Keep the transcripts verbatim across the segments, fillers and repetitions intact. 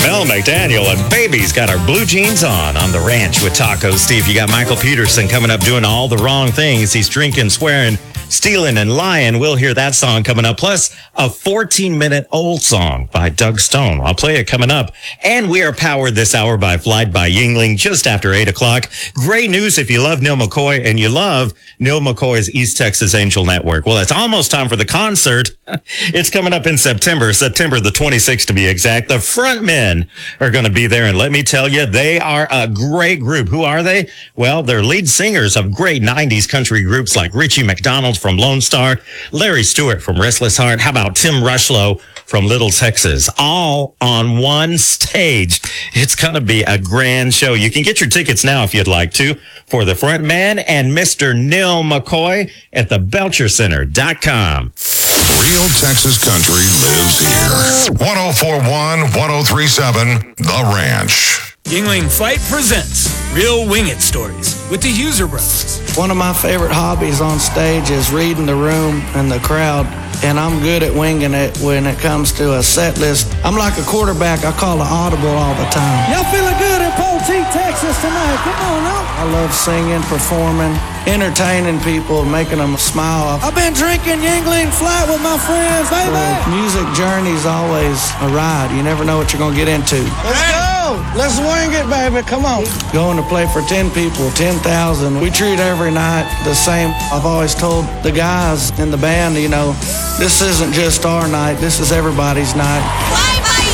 Mel McDaniel and Baby's got our blue jeans on on the ranch with Taco Steve. You got Michael Peterson coming up doing all the wrong things. He's drinking, swearing, stealing, and lying. We'll hear that song coming up. Plus, a fourteen-minute old song by Doug Stone. I'll play it coming up. And we are powered this hour by Flight by Yuengling just after eight o'clock. Great news if you love Neil McCoy and you love Neil McCoy's East Texas Angel Network. Well, it's almost time for the concert. It's coming up in September, September the twenty-sixth to be exact. The Frontmen are going to be there, and let me tell you, they are a great group. Who are they? Well, they're lead singers of great nineties country groups like Richie McDonald from Lone Star, Larry Stewart from Restless Heart. How about Tim Rushlow from Little Texas? All on one stage. It's going to be a grand show. You can get your tickets now if you'd like to for the Frontman and Mister Neil McCoy at the belcher center dot com. Real Texas country lives here. one oh four point one, one oh three point seven, The Ranch. Yuengling Flight presents Real Wing It Stories with the Huser Brothers. One of my favorite hobbies on stage is reading the room and the crowd, and I'm good at winging it when it comes to a set list. I'm like a quarterback. I call an audible all the time. Y'all feeling good in Poteet, Texas tonight? Come on now. I love singing, performing, entertaining people, making them smile. I've been drinking Yuengling Flight with my friends, baby. The music journey's always a ride. You never know what you're going to get into. Let's go. Let's wing it, baby. Come on. Going to play for ten people, ten thousand. We treat every night the same. I've always told the guys in the band, you know, this isn't just our night. This is everybody's night. Fly by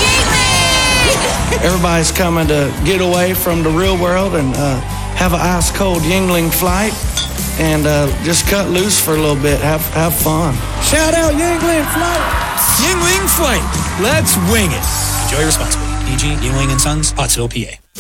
Yuengling! Everybody's coming to get away from the real world and uh, have an ice-cold Yuengling Flight and uh, just cut loose for a little bit. Have have fun. Shout out Yuengling Flight. Yuengling Flight. Let's wing it. Enjoy responsibly. P G, Yuengling and Sons, Pottsville, P A.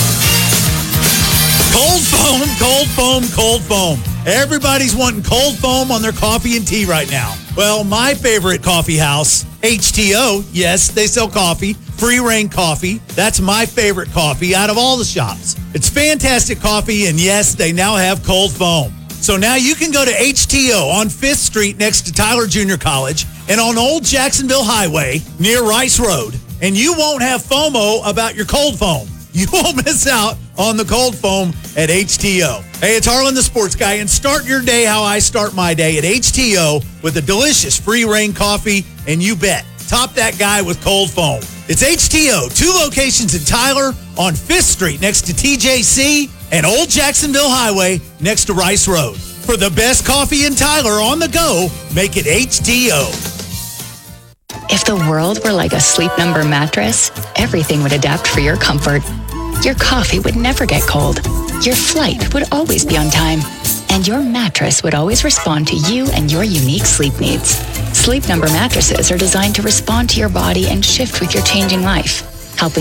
Cold foam, cold foam, cold foam. Everybody's wanting cold foam on their coffee and tea right now. Well, my favorite coffee house, H T O, yes, they sell coffee, Free Reign Coffee. That's my favorite coffee out of all the shops. It's fantastic coffee, and yes, they now have cold foam. So now you can go to H T O on fifth Street next to Tyler Junior College and on Old Jacksonville Highway near Rice Road, and you won't have FOMO about your cold foam. You won't miss out on the cold foam at H T O. Hey, it's Harlan the Sports Guy, and start your day how I start my day at H T O with a delicious Free Reign coffee, and you bet, top that guy with cold foam. It's H T O, two locations in Tyler on fifth Street next to T J C and Old Jacksonville Highway next to Rice Road. For the best coffee in Tyler on the go, make it H T O. If the world were like a Sleep Number mattress, everything would adapt for your comfort. Your coffee would never get cold. Your flight would always be on time. And your mattress would always respond to you and your unique sleep needs. Sleep Number mattresses are designed to respond to your body and shift with your changing life.